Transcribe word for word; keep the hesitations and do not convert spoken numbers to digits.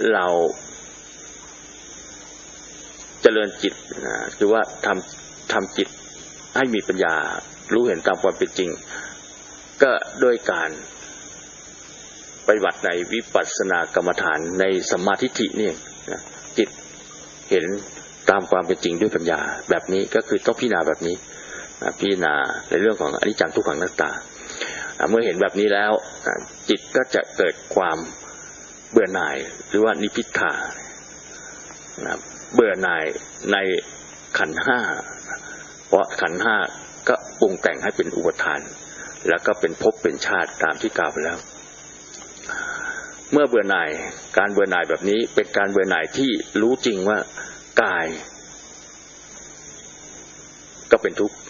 เราเจริญจิตนะคือว่าทำทำจิตให้มีปัญญารู้เห็นตามความเป็นจริงก็โดยการปฏิบัติในวิปัสสนากรรมฐานในสัมมาทิฏฐินี่นะจิตเห็นตามความเป็นจริงด้วยปัญญาแบบนี้ก็คือต้องพิจารณาแบบนี้นะพิจารณาในเรื่องของอนิจจังทุกขังอนัตตาเมื่อเห็นแบบนี้แล้วจิตก็จะเกิดความเบื่อหน่ายหรือว่านิพพิทานะเบื่อหน่ายในขันธ์ห้าเพราะขันธ์ห้าก็ปรุงแต่งให้เป็นอุปทานแล้วก็เป็นภพเป็นชาติตามที่กล่าวไปแล้วเมื่อเบื่อหน่ายการเบื่อหน่ายแบบนี้เป็นการเบื่อหน่ายที่รู้จริงว่ากายก็เป็นทุกข์